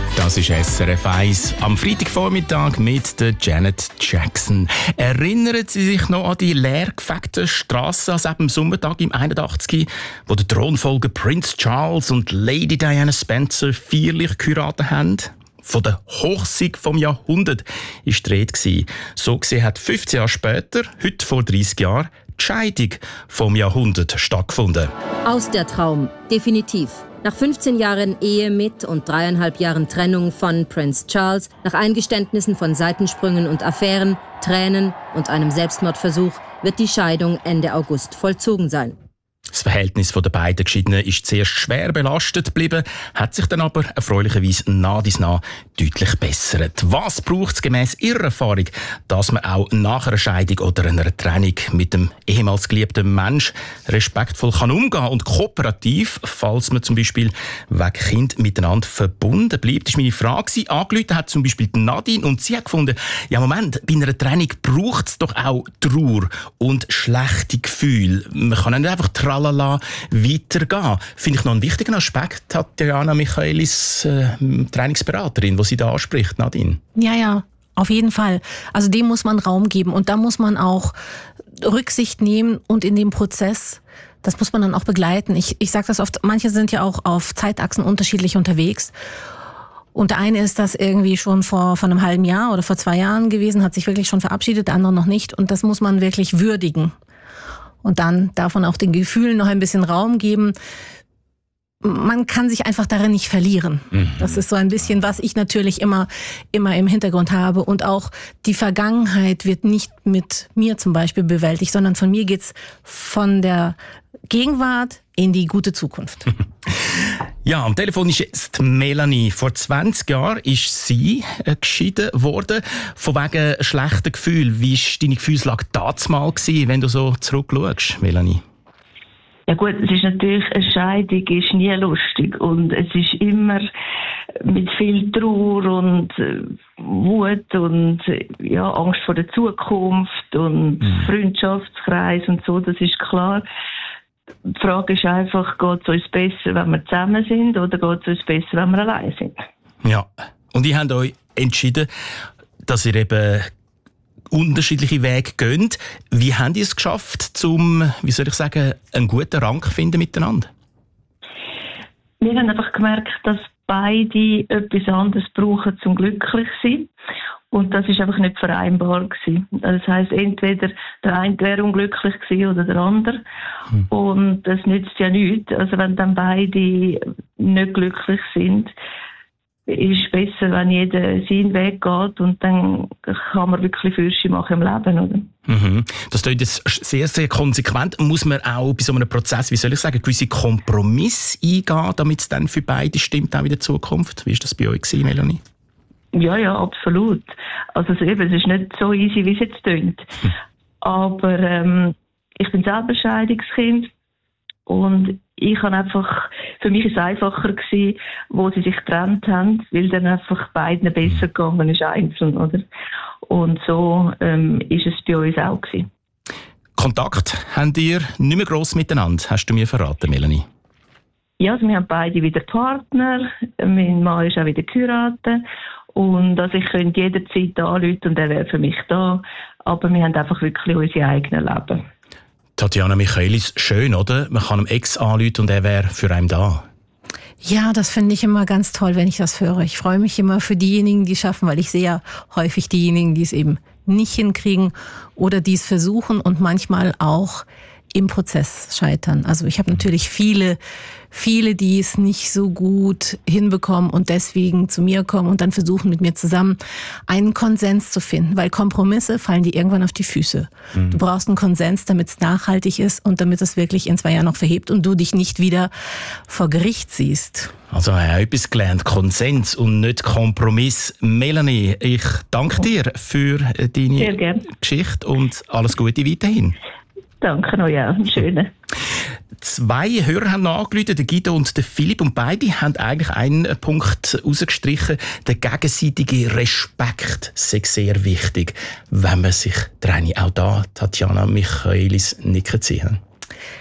Das ist SRF 1 am Freitagvormittag mit der Janet Jackson. Erinnern Sie sich noch an die leergefegten Strassen als eben am Sommertag im 81, wo der Thronfolger Prince Charles und Lady Diana Spencer feierlich geheiratet haben? Von der Hochzeit vom Jahrhundert war die Rede. So gesehen hat 15 Jahre später, heute vor 30 Jahren, die Scheidung vom Jahrhundert stattgefunden. Aus der Traum, definitiv. Nach 15 Jahren Ehe mit und 3,5 Jahren Trennung von Prince Charles, nach Eingeständnissen von Seitensprüngen und Affären, Tränen und einem Selbstmordversuch wird die Scheidung Ende August vollzogen sein. Das Verhältnis der beiden Geschiedenen ist zuerst schwer belastet geblieben, hat sich dann aber erfreulicherweise nah dies nah deutlich bessert. Was braucht es gemäss Ihrer Erfahrung, dass man auch nach einer Scheidung oder einer Trennung mit dem ehemals geliebten Mensch respektvoll kann umgehen und kooperativ, falls man zum Beispiel wegen Kind miteinander verbunden bleibt? Das war meine Frage. Angerufen hat zum Beispiel Nadine und sie hat gefunden, ja Moment, bei einer Trennung braucht es doch auch Trauer und schlechte Gefühle. Man kann nicht einfach tralala weitergehen. Finde ich noch einen wichtigen Aspekt, hat Diana Michaelis, Trainingsberaterin, die sie da anspricht, Nadine. Ja, auf jeden Fall. Also dem muss man Raum geben und da muss man auch Rücksicht nehmen und in dem Prozess, das muss man dann auch begleiten. Ich sage das oft, manche sind ja auch auf Zeitachsen unterschiedlich unterwegs. Und der eine ist das irgendwie schon vor einem halben Jahr oder vor 2 Jahren gewesen, hat sich wirklich schon verabschiedet, der andere noch nicht. Und das muss man wirklich würdigen. Und dann darf man auch den Gefühlen noch ein bisschen Raum geben. Man kann sich einfach darin nicht verlieren. Das ist so ein bisschen, was ich natürlich immer im Hintergrund habe. Und auch die Vergangenheit wird nicht mit mir zum Beispiel bewältigt, sondern von mir geht's von der Gegenwart in die gute Zukunft. Ja, am Telefon ist jetzt Melanie. Vor 20 Jahren ist sie geschieden worden, von wegen schlechten Gefühlen. Wie war deine Gefühlslage damals, wenn du so zurückschaust, Melanie? Ja gut, es ist natürlich, eine Scheidung ist nie lustig und es ist immer mit viel Trauer und Wut und ja, Angst vor der Zukunft und Freundschaftskreis und so, das ist klar. Die Frage ist einfach, geht es uns besser, wenn wir zusammen sind, oder geht es uns besser, wenn wir allein sind? Ja, und ihr habt euch entschieden, dass ihr eben unterschiedliche Wege geht. Wie habt ihr es geschafft, einen guten Rang zu finden miteinander? Wir haben einfach gemerkt, dass beide etwas anderes brauchen, zum glücklich zu sein. Und das ist einfach nicht vereinbar gewesen. Das heisst, entweder der eine wäre unglücklich gewesen oder der andere. Und das nützt ja nichts. Also wenn dann beide nicht glücklich sind, ist es besser, wenn jeder seinen Weg geht und dann kann man wirklich Fürsche machen im Leben, oder? Das klingt jetzt sehr, sehr konsequent. Muss man auch bei so einem Prozess, gewisse Kompromisse eingehen, damit es dann für beide stimmt, auch in der Zukunft? Wie war das bei euch, Melanie? Ja, absolut. Also es ist nicht so easy, wie es jetzt klingt. Aber ich bin selber Scheidungskind und ich habe einfach, für mich ist es einfacher gewesen, wo sie sich getrennt haben, weil dann einfach beiden besser gegangen ist einzeln, oder? Und so ist es bei uns auch gewesen. Kontakt habt ihr nicht mehr gross miteinander, hast du mir verraten, Melanie? Ja, also wir haben beide wieder Partner, mein Mann ist auch wieder geheiratet. Und also ich könnte jederzeit anrufen und er wäre für mich da. Aber wir haben einfach wirklich unser eigenes Leben. Tatjana Michaelis, schön, oder? Man kann einem Ex anrufen und er wäre für einen da. Ja, das finde ich immer ganz toll, wenn ich das höre. Ich freue mich immer für diejenigen, die es schaffen, weil ich sehe ja häufig diejenigen, die es eben nicht hinkriegen oder die es versuchen und manchmal auch im Prozess scheitern. Also ich habe natürlich viele, die es nicht so gut hinbekommen und deswegen zu mir kommen und dann versuchen mit mir zusammen einen Konsens zu finden, weil Kompromisse fallen dir irgendwann auf die Füße. Du brauchst einen Konsens, damit es nachhaltig ist und damit es wirklich in 2 Jahren noch verhebt und du dich nicht wieder vor Gericht siehst. Also ich habe etwas gelernt, Konsens und nicht Kompromiss. Melanie, ich danke dir für deine Geschichte und alles Gute weiterhin. Danke noch, ja. Schönen. 2 Hörer haben noch angerufen, der Guido und der Philipp, und beide haben eigentlich einen Punkt herausgestrichen. Der gegenseitige Respekt sei sehr wichtig, wenn man sich trennt. Auch da, Tatjana Michaelis, nicken Sie.